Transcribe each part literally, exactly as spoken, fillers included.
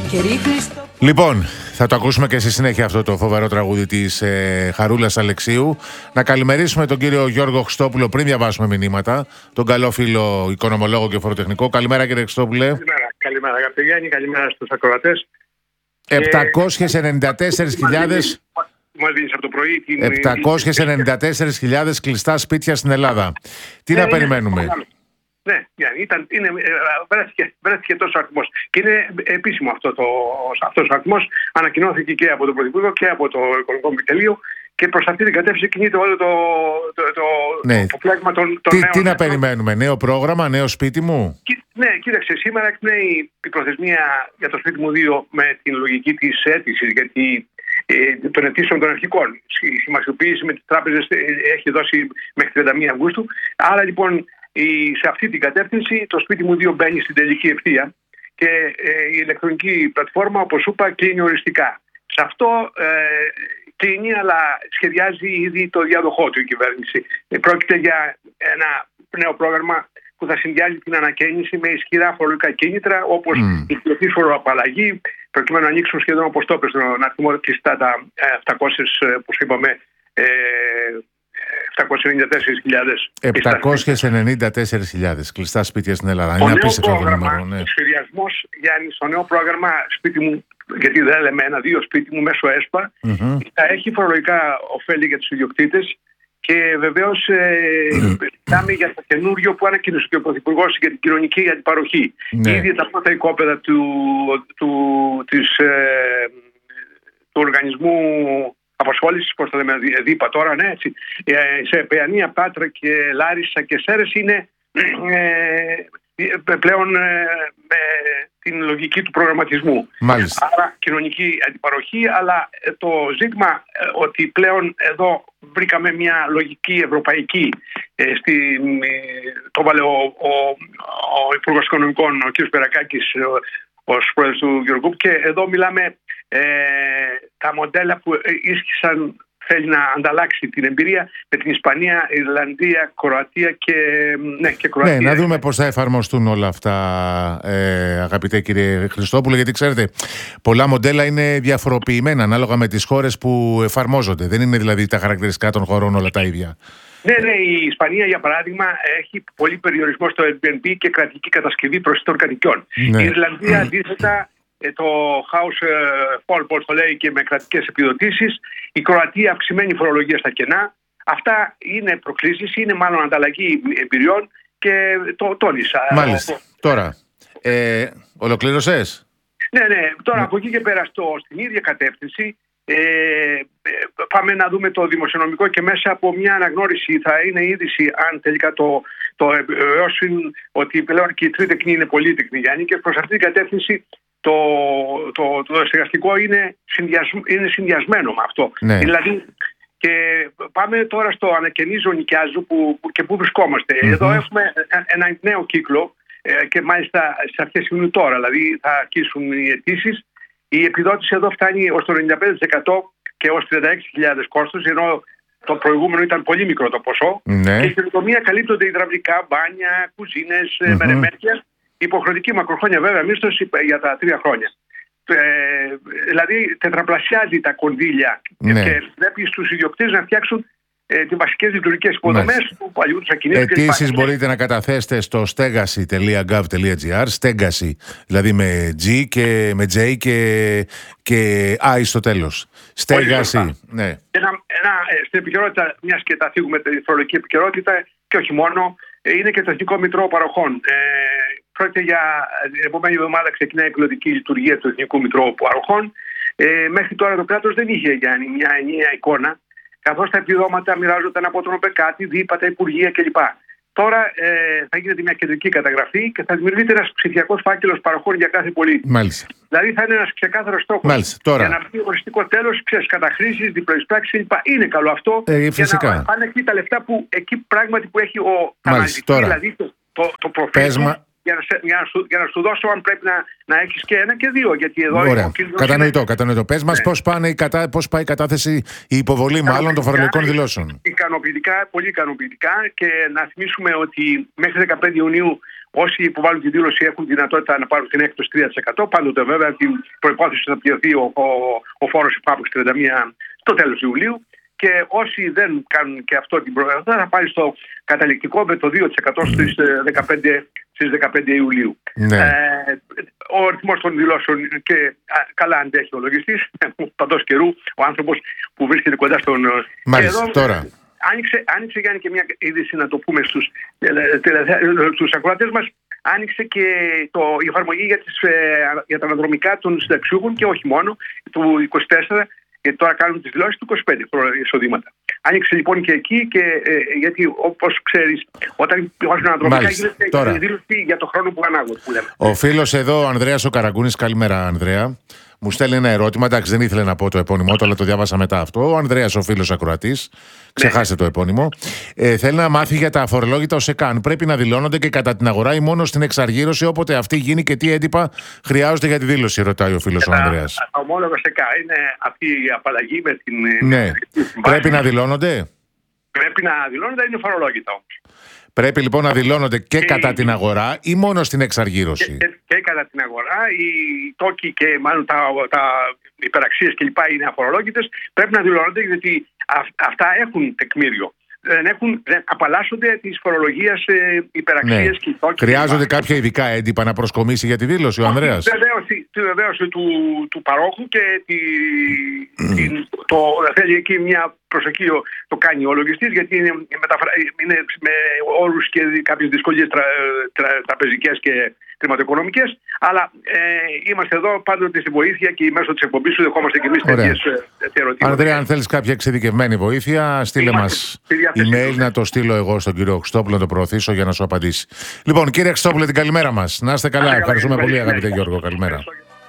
Λοιπόν, θα το ακούσουμε και στη συνέχεια αυτό το φοβερό τραγούδι της ε, Χαρούλας Αλεξίου. Να καλημερίσουμε τον κύριο Γιώργο Χριστόπουλο πριν διαβάσουμε μηνύματα. Τον καλό φίλο οικονομολόγο και φοροτεχνικό. Καλημέρα, κύριε Χριστόπουλε. Καλημέρα, καλημέρα αγαπητέ Γιάννη, καλημέρα στους ακροατές. επτακόσιες ενενήντα τέσσερις χιλιάδες επτακόσιες ενενήντα τέσσερις χιλιάδες κλειστά σπίτια στην Ελλάδα. Τι να περιμένουμε? Ναι, ήταν, είναι, βρέθηκε, βρέθηκε τόσο αριθμός. Και είναι επίσημο αυτό το, αυτός ο αριθμός. Ανακοινώθηκε και από τον Πρωθυπουργό και από το Οικονομικό Επιτελείο. Και προς αυτή την κατεύθυνση κινείται όλο το, το, το, ναι. το πλάγμα των, των τι, νέων. Τι να περιμένουμε, νέο πρόγραμμα, νέο σπίτι μου? Ναι, κοίταξε, σήμερα εκπνέει η προθεσμία για το σπίτι μου δύο με την λογική της αίτησης, γιατί ε, των αιτήσεων των αρχικών. Η σημασιοποίηση με τις τράπεζες έχει δώσει μέχρι τριάντα μία Αυγούστου. Άρα λοιπόν η, σε αυτή την κατεύθυνση το σπίτι μου δύο μπαίνει στην τελική ευθεία και ε, η ηλεκτρονική πλατφόρμα, όπως είπα, κλείνει οριστικά. Σε αυτό ε, κλείνει, αλλά σχεδιάζει ήδη το διάδοχό του η κυβέρνηση. Ε, πρόκειται για ένα νέο πρόγραμμα που θα συνδυάζει την ανακαίνιση με ισχυρά φορολογικά κίνητρα, όπως mm. η πλωτή φοροαπαλλαγή, προκειμένου να ανοίξουν σχεδόν, όπως το έπαιζε, να θυμώ κλειστά τα επτακόσιες, όπως είπαμε, επτακόσιες ενενήντα τέσσερις χιλιάδες. επτακόσιες ενενήντα τέσσερις χιλιάδες κλειστά σπίτια στην Ελλάδα. Είναι απίστευτο το νούμερο. Ναι. Ο σχεδιασμός, Γιάννη, στο νέο πρόγραμμα σπίτι μου, γιατί δεν λέμε ένα-δύο σπίτι μου μέσω ΕΣΠΑ, mm-hmm. θα έχει φορολογικά ωφέλη για τους ιδιοκτήτες. Και βεβαίως μιλάμε ε, για το καινούριο που ανακοίνωσε και ο Πρωθυπουργός για την κοινωνική αντιπαροχή. Ναι. Ήδη τα πρώτα οικόπεδα του, του, της, ε, του οργανισμού απασχόλησης, πώς το λέμε, ΔΥΠΑ τώρα, ναι, έτσι, ε, σε Παιανία, Πάτρα και Λάρισα και Σέρρες είναι ε, πλέον ε, με την λογική του προγραμματισμού. Μάλιστα. Άρα κοινωνική αντιπαροχή, αλλά το ζήτημα ε, ότι πλέον εδώ βρήκαμε μια λογική ευρωπαϊκή, ε, στη, ε, το βάλε ο, ο, ο Υπουργός Οικονομικών, ο κ. Περακάκης, ως πρόεδρος του Eurogroup, και εδώ μιλάμε ε, τα μοντέλα που ίσχυσαν. Θέλει να ανταλλάξει την εμπειρία με την Ισπανία, Ιρλανδία, Κροατία και, ναι, και Κροατία. Ναι, να δούμε πώς θα εφαρμοστούν όλα αυτά, ε, αγαπητέ κύριε Χριστόπουλο, γιατί ξέρετε, πολλά μοντέλα είναι διαφοροποιημένα ανάλογα με τις χώρες που εφαρμόζονται. Δεν είναι δηλαδή τα χαρακτηριστικά των χωρών όλα τα ίδια. Ναι, ναι, η Ισπανία για παράδειγμα έχει πολύ περιορισμό στο Airbnb και κρατική κατασκευή προσιτών κατοικιών. Ναι. Η Ιρλανδία αντίθετα, το House Fall, πώς το λέει, και με κρατικές επιδοτήσεις. Η Κροατία αυξημένη φορολογία στα κενά. Αυτά είναι προκλήσεις, είναι μάλλον ανταλλαγή εμπειριών και το τόνισα. Μάλιστα. Ο... Τώρα, ε, ολοκλήρωσες? Ναι, ναι. Τώρα ναι. Από εκεί και πέρα στο, στην ίδια κατεύθυνση ε, πάμε να δούμε το δημοσιονομικό και μέσα από μια αναγνώριση θα είναι είδηση αν τελικά το, το επιβεβαιώσουν ότι πλέον και η τρίτη είναι πολύτεκνη, Γιάννη, και προς αυτή την κατεύθυνση Το, το, το στεγαστικό είναι, συνδυασ, είναι συνδυασμένο με αυτό. Ναι. Δηλαδή, και πάμε τώρα στο ανακαινίζω νοικιάζω που, που, και πού βρισκόμαστε. Mm-hmm. Εδώ έχουμε ένα νέο κύκλο ε, και μάλιστα στις αρχές Ιουνίου τώρα, δηλαδή θα αρχίσουν οι αιτήσεις. Η επιδότηση εδώ φτάνει ως το ενενήντα πέντε τοις εκατό και ως τριάντα έξι χιλιάδες κόστος, ενώ το προηγούμενο ήταν πολύ μικρό το ποσό. Ναι. Και στην οικονομία καλύπτονται υδραυλικά, μπάνια, κουζίνες, mm-hmm. μερεμέτια. Υποχρεωτική μακροχρόνια βέβαια μίσθωση για τα τρία χρόνια. Ε, δηλαδή τετραπλασιάζει τα κονδύλια, ναι. Και πρέπει στους ιδιοκτήτες να φτιάξουν ε, τις βασικές λειτουργικές υποδομές που παλιού τους ακινήτους. Αιτήσεις μπορείτε να καταθέσετε στο στέγαση τελεία γκοβ τελεία τζι άρ, στέγαση δηλαδή με G και με J και, και I στο τέλος. Στέγαση. Ναι. Ένα, ένα, στην επικαιρότητα, μιας και τα φύγουμε τη φορολογική επικαιρότητα και όχι μόνο, είναι και το Εθνικό Μητρό Παροχών. Ε, Πρόκειται για την επόμενη εβδομάδα ξεκινάει η πιλωτική λειτουργία του Εθνικού Μητρώου Παροχών. Ε, μέχρι τώρα το κράτος δεν είχε Γιάννη μια ενιαία εικόνα, καθώς τα επιδόματα μοιράζονταν από τον ΟΠΕΚΑΤΗ, ΔΥΠΑ, τα Υπουργεία κλπ. Τώρα ε, θα γίνεται μια κεντρική καταγραφή και θα δημιουργείται ένας ψηφιακός φάκελος παροχών για κάθε πολίτη. Μάλιστα. Δηλαδή θα είναι ένας ξεκάθαρος στόχος. Τώρα. Για να βγει οριστικό τέλος, ξέρεις, καταχρήσεις, διπλοεισπράξεις κλπ. Είναι καλό αυτό. Ε, για να πάνε εκεί τα λεφτά που εκεί πράγματι που έχει ο αναλυτής, δηλαδή το, το, το προφίλ. Για να, για, να σου, για να σου δώσω αν πρέπει να, να έχεις και ένα και δύο. Γιατί εδώ Ωραία. Κατανοητό, είναι... κατανοητό. Πες μας, ναι. πώς, πάνε, πώς πάει η κατάθεση, η υποβολή μάλλον των φορολογικών δηλώσεων. Ικανοποιητικά, πολύ ικανοποιητικά, και να θυμίσουμε ότι μέχρι δεκαπέντε Ιουνίου όσοι υποβάλλουν τη δήλωση έχουν δυνατότητα να πάρουν την έκπτωση τρία τοις εκατό. Πάντοτε βέβαια την προϋπόθεση θα πληρωθεί ο, ο, ο φόρος υπάπαξ τριάντα μία στο τέλος Ιουλίου. Και όσοι δεν κάνουν και αυτό την προϋπόθεση θα πάρει στο καταληκτικό με το δύο τοις εκατό στις δεκαπέντε, στις δεκαπέντε Ιουλίου. Ναι. Ε, ο αριθμός των δηλώσεων και α, καλά αντέχει ο λογιστής, παντός καιρού, ο άνθρωπος που βρίσκεται κοντά στον... Μάλιστα, εδώ, τώρα. Άνοιξε, άνοιξε Γιάννη και μια είδηση, να το πούμε στους, στους ακροατές μας, άνοιξε και το, η εφαρμογή για, τις, για τα αναδρομικά των συνταξιούχων και όχι μόνο, του είκοσι τέσσερα, γιατί τώρα κάνουν τις δηλώσεις του είκοσι πέντε εισοδήματα. Άνοιξε λοιπόν και εκεί, και, ε, γιατί όπως ξέρεις, όταν υπάρχουν αναδρομικά γίνεται δήλωση για το χρόνο που ανάγονται. Που λέμε. Ο φίλος εδώ, ο Ανδρέας ο Καραγκούνης, καλημέρα Ανδρέα. Μου στέλνει ένα ερώτημα. Εντάξει, δεν ήθελε να πω το επώνυμό του, αλλά το διάβασα μετά αυτό. Ο Ανδρέας, ο φίλος ακροατής, ξεχάστε ναι. το επώνυμο. Ε, θέλει να μάθει για τα αφορολόγητα ΟΣΕΚΑ. Πρέπει να δηλώνονται και κατά την αγορά ή μόνο στην εξαργύρωση, όποτε αυτή γίνει, και τι έντυπα χρειάζονται για τη δήλωση, ρωτάει ο φίλος ο Ανδρέας. Τα ομόλογα ΟΣΕΚΑ είναι αυτή η απαλλαγή με την. Ναι. Πρέπει να δηλώνονται. Πρέπει να δηλώνονται, είναι φορολόγητα όμως. Πρέπει λοιπόν να δηλώνονται και, και κατά την αγορά ή μόνο στην εξαργύρωση. Και, και, και κατά την αγορά, οι τόκοι και μάλλον τα, τα υπεραξίες κλπ. Είναι αφορολόγητες. Πρέπει να δηλώνονται, γιατί α, αυτά έχουν τεκμήριο. Δεν, έχουν, δεν απαλλάσσονται της φορολογίας ε, υπεραξίες ναι. και τόκοι. Χρειάζονται και κάποια ειδικά έντυπα να προσκομίσει για τη δήλωση ο Ανδρέας. Τη βεβαίωση, τη βεβαίωση του, του παρόχου και τη, την, το, θέλει εκεί μια προσοχή το κάνει ο λογιστής, γιατί είναι, μεταφρα... είναι με όρους και κάποιες δυσκολίες τρα... τρα... τραπεζικές και χρηματοοικονομικές, αλλά ε, είμαστε εδώ πάντοτε στη βοήθεια και μέσω της εκπομπής σου δεχόμαστε και εμείς τέτοιες ερωτήματα. Ανδρέα, αν θέλεις κάποια εξειδικευμένη βοήθεια, στείλε μας email να το στείλω εγώ στον κύριο Χρυστόπουλο, να το προωθήσω για να σου απαντήσει. Λοιπόν, κύριε Χρυστόπουλε, την καλημέρα μας. Να είστε καλά. Ευχαριστούμε πολύ, αγαπητέ Γιώργο. Καλημέρα.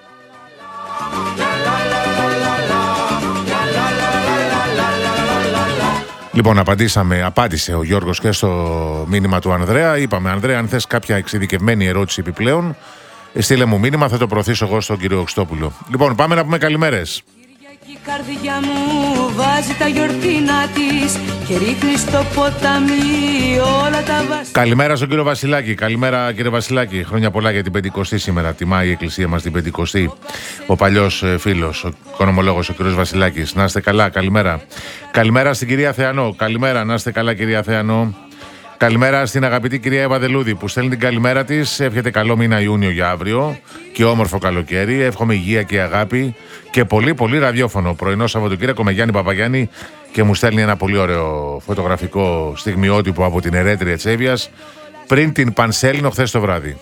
Λοιπόν, απαντήσαμε, απάντησε ο Γιώργος και στο μήνυμα του Ανδρέα. Είπαμε, Ανδρέα, αν θες κάποια εξειδικευμένη ερώτηση επιπλέον, στείλε μου μήνυμα, θα το προωθήσω εγώ στον κύριο Χρυστόπουλο. Λοιπόν, πάμε να πούμε καλημέρες. Η καρδιά μου βάζει τα γιορτίνα της και ρίχνει στο ποτάμι όλα τα βασίλεια. Καλημέρα στον κύριο Βασιλάκη. Καλημέρα κύριε Βασιλάκη. Χρόνια πολλά για την πεντηκοστή σήμερα. Τιμάει η εκκλησία μας την πεντηκοστή. Ο παλιός φίλος, ο οικονομολόγος, ο κύριος Βασιλάκης. Να είστε καλά. Καλημέρα. Καλημέρα στην κυρία Θεανό. Καλημέρα. Να είστε καλά κυρία Θεανό. Καλημέρα στην αγαπητή κυρία Εύα Δελούδη που στέλνει την καλημέρα της. Εύχεται καλό μήνα Ιούνιο για αύριο και όμορφο καλοκαίρι. Εύχομαι υγεία και αγάπη και πολύ πολύ ραδιόφωνο. Πρωινό Σαββατοκύριακο με Γιάννη Παπαγιάννη, και μου στέλνει ένα πολύ ωραίο φωτογραφικό στιγμιότυπο από την Ερέτρια Τσέβιας πριν την Πανσέλινο χθες το βράδυ.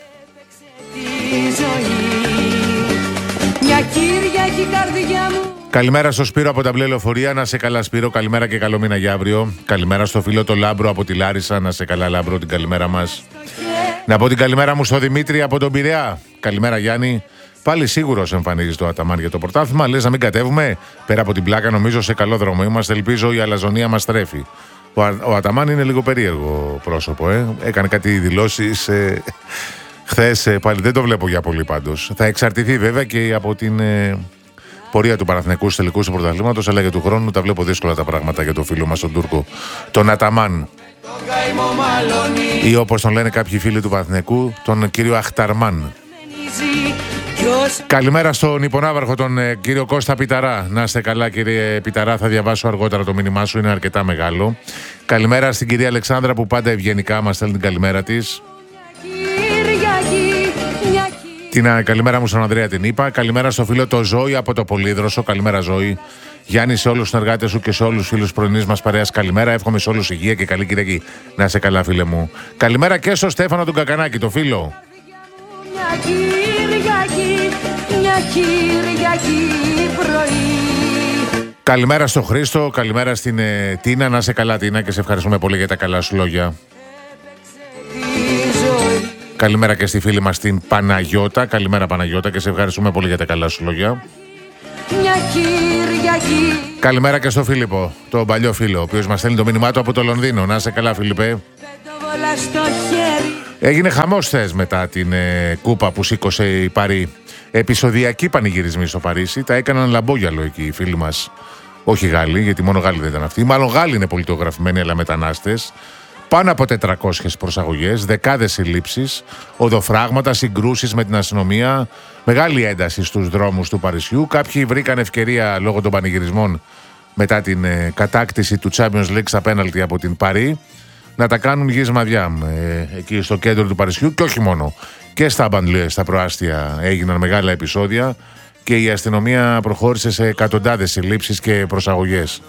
Καλημέρα στο Σπύρο από τα Μπλε Λεωφορεία. Να σε καλά, Σπύρο. Καλημέρα και καλό μήνα για αύριο. Καλημέρα στο φίλο το Λάμπρο από τη Λάρισα. Να σε καλά, Λάμπρο, την καλημέρα μας. Να πω την καλημέρα μου στο Δημήτρη από τον Πειραιά. Καλημέρα, Γιάννη. Πάλι σίγουρος εμφανίζει το Αταμάν για το πρωτάθλημα. Λες να μην κατέβουμε. Πέρα από την πλάκα, νομίζω σε καλό δρόμο είμαστε. Ελπίζω η αλαζονία μας τρέφει. Ο, ο Αταμάν είναι λίγο περίεργο πρόσωπο. Ε. Έκανε κάτι δηλώσεις ε, χθες. Ε, πάλι δεν το βλέπω για πολύ πάντως. Θα εξαρτηθεί βέβαια και από την. Ε, πορεία του Παναθηναϊκού στους τελικούς του πρωταθλήματος, αλλά και του χρόνου τα βλέπω δύσκολα τα πράγματα για το φίλο μας τον Τούρκο, τον Αταμάν. Ή όπως τον λένε κάποιοι φίλοι του Παναθηναϊκού, τον κύριο Αχταρμάν. Καλημέρα στον υπονάβαρχο, τον ε, κύριο Κώστα Πιταρά. Να είστε καλά, κύριε Πιταρά, θα διαβάσω αργότερα το μήνυμά σου, είναι αρκετά μεγάλο. Καλημέρα στην κυρία Αλεξάνδρα που πάντα ευγενικά μας στέλνει την καλημέρα της. Την καλημέρα μου στον Ανδρέα την είπα. Καλημέρα στο φίλο το Ζώη από το Πολύδροσο. Καλημέρα, Ζώη. Γιάννη, σε όλους τους συνεργάτες σου και σε όλους τους φίλους πρωινής μας παρέας. Καλημέρα. Εύχομαι σε όλους υγεία και καλή Κυριακή. Να είσαι καλά, φίλε μου. Καλημέρα και στο Στέφανο τον Κακανάκη, το φίλο. Μια Κυριακή, μια Κυριακή πρωί. Καλημέρα στο Χρήστο. Καλημέρα στην ε, Τίνα. Να είσαι καλά, Τίνα, και σε ευχαριστούμε πολύ για τα καλά σου λόγια. Καλημέρα και στη φίλη μας την Παναγιώτα. Καλημέρα, Παναγιώτα, και σε ευχαριστούμε πολύ για τα καλά σου λόγια. Μια Κυριακή. Καλημέρα και στο Φίλιππο, τον παλιό φίλο, ο οποίος μας στέλνει το μήνυμά του από το Λονδίνο. Να είσαι καλά, Φίλιππε. Έγινε χαμός θες μετά την ε, κούπα που σήκωσε η Παρί. Επεισοδιακοί πανηγυρισμοί στο Παρίσι. Τα έκαναν λαμπόγιαλο εκεί οι φίλοι μας. Όχι Γάλλοι, γιατί μόνο Γάλλοι δεν ήταν αυτοί. Μάλλον Γάλλοι είναι πολιτογραφημένοι, αλλά μετανάστες. Πάνω από τετρακόσιες προσαγωγές, δεκάδες συλλήψεις, οδοφράγματα, συγκρούσεις με την αστυνομία, μεγάλη ένταση στους δρόμους του Παρισιού. Κάποιοι βρήκαν ευκαιρία λόγω των πανηγυρισμών μετά την ε, κατάκτηση του Champions League στα πέναλτι από την Παρί να τα κάνουν γης μαδιά ε, εκεί στο κέντρο του Παρισιού, και όχι μόνο. Και στα μπανλιέ, στα προάστια έγιναν μεγάλα επεισόδια και η αστυνομία προχώρησε σε εκατοντάδες συλλήψεις και προσαγωγές.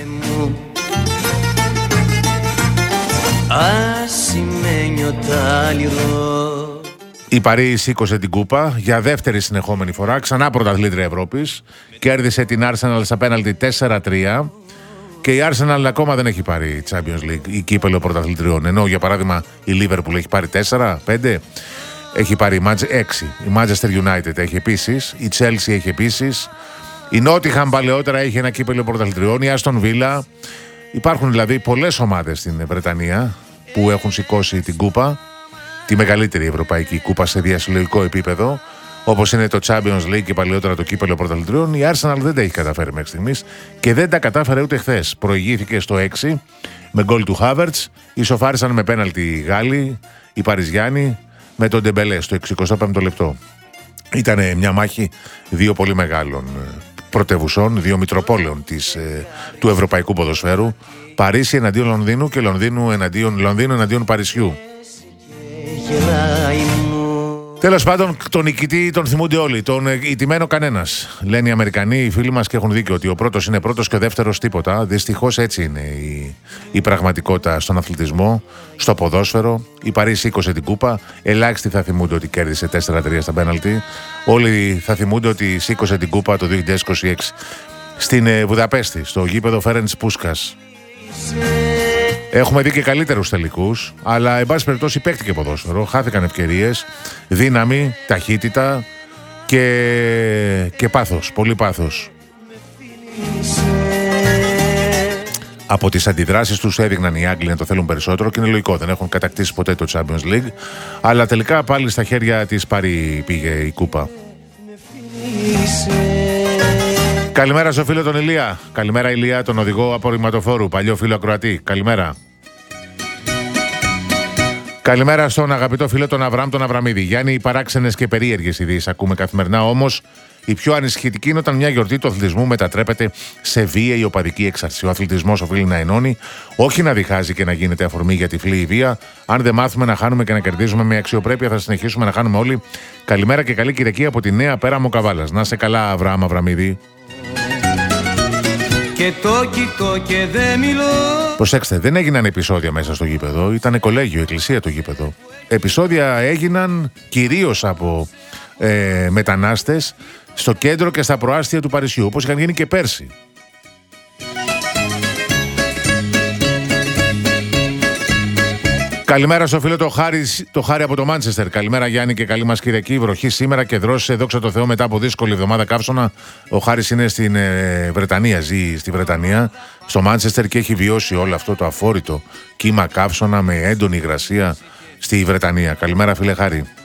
Η Παρί σήκωσε την κούπα για δεύτερη συνεχόμενη φορά, ξανά πρωταθλήτρια Ευρώπης. Κέρδισε την Arsenal στα πέναλτι τέσσερα τρία και η Arsenal ακόμα δεν έχει πάρει Champions League ή κύπελλο πρωταθλητριών. Ενώ για παράδειγμα η Liverpool έχει πάρει τέσσερα πέντε, έχει πάρει έξι. Η Manchester United έχει επίσης, η Chelsea έχει επίσης, η Nottingham παλαιότερα έχει ένα κύπελλο πρωταθλητριών, η Aston Villa. Υπάρχουν δηλαδή πολλές ομάδες στην Βρετανία που έχουν σηκώσει την κούπα, τη μεγαλύτερη ευρωπαϊκή κούπα σε διασυλλογικό επίπεδο, όπως είναι το Champions League και παλαιότερα το κύπελλο πρωταθλητριών. Η Arsenal δεν τα έχει καταφέρει μέχρι στιγμής και δεν τα κατάφερε ούτε χθες. Προηγήθηκε στο έξι με γκολ του Havertz, ισοφάρισαν με πέναλτι οι Γάλλοι, οι Παριζιάνοι, με τον Ντεμπελέ στο εξηκοστό πέμπτο λεπτό. Ήταν μια μάχη δύο πολύ μεγάλων πρωτευουσών, δύο μητροπόλεων της, ε, του ευρωπαϊκού ποδοσφαίρου. Παρίσι εναντίον Λονδίνου και Λονδίνου εναντίον, Λονδίνου εναντίον Παρισιού. Τέλος πάντων, τον νικητή τον θυμούνται όλοι. Τον ηττημένο κανένας. Λένε οι Αμερικανοί, οι φίλοι μας, και έχουν δίκιο ότι ο πρώτος είναι πρώτος και ο δεύτερος τίποτα. Δυστυχώς έτσι είναι η, η πραγματικότητα στον αθλητισμό, στο ποδόσφαιρο. Η Παρί σήκωσε την κούπα. Ελάχιστοι θα θυμούνται ότι κέρδισε τέσσερα τρία στα πέναλτι. Όλοι θα θυμούνται ότι σήκωσε την κούπα το δύο χιλιάδες είκοσι έξι στην ε, Βουδαπέστη, στο γήπεδο Φέρεντς Πούσκας. Έχουμε δει και καλύτερους τελικούς, αλλά εν πάση περιπτώσει παίχτηκε ποδόσφαιρο, χάθηκαν ευκαιρίες, δύναμη, ταχύτητα και, και πάθος, πολύ πάθος. Από τις αντιδράσεις τους έδειχναν οι Άγγλοι να το θέλουν περισσότερο και είναι λογικό, δεν έχουν κατακτήσει ποτέ το Champions League, αλλά τελικά πάλι στα χέρια της Παρί πήγε η κούπα. Καλημέρα στο φίλο τον Ηλία. Καλημέρα Ηλία, τον οδηγό απορριμματοφόρου, παλιό φίλο ακροατή. Καλημέρα. Καλημέρα στον αγαπητό φίλο τον Αβραμ τον Αβραμίδη. Γιάννη, οι παράξενες και περίεργες ειδήσεις ακούμε καθημερινά, όμως η πιο ανησυχητική είναι όταν μια γιορτή του αθλητισμού μετατρέπεται σε βίαιη οπαδική έξαρση. Ο αθλητισμός οφείλει να ενώνει, όχι να διχάζει και να γίνεται αφορμή για τυφλή η βία. Αν δεν μάθουμε να χάνουμε και να κερδίζουμε με αξιοπρέπεια, θα συνεχίσουμε να χάνουμε όλοι. Καλημέρα και καλή Κυριακή από τη Νέα Πέραμο Καβάλας. Να σε καλά, Αβραμ Αβραμίδη. Και το κοιτώ και δεν μιλώ. Προσέξτε, δεν έγιναν επεισόδια μέσα στο γήπεδο, ήταν κολέγιο, εκκλησία το γήπεδο. Επεισόδια έγιναν κυρίως από ε, μετανάστες στο κέντρο και στα προάστια του Παρισιού, όπως είχαν γίνει και πέρσι. Καλημέρα στο φίλο το Χάρη, το Χάρη από το Μάντσεστερ. Καλημέρα Γιάννη και καλή μας Κυριακή. Βροχή σήμερα και δρόσησε, δόξα τω Θεώ, μετά από δύσκολη εβδομάδα καύσωνα. Ο Χάρης είναι στην ε, Βρετανία, ζει στη Βρετανία, στο Μάντσεστερ και έχει βιώσει όλο αυτό το αφόρητο κύμα καύσωνα με έντονη υγρασία στη Βρετανία. Καλημέρα φίλε Χάρη.